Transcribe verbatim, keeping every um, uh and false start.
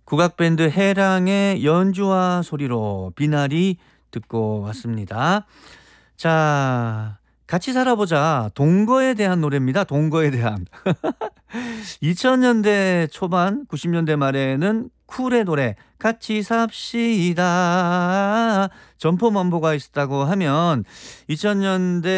국악밴드 해랑의 연주와 소리로 비나리 듣고 왔습니다. 자, 같이 살아보자. 동거에 대한 노래입니다. 동거에 대한. 이천 년대 초반, 구십 년대 말에는 쿨의 노래 같이 삽시다. 점포 만보가 있었다고 하면 이천 년대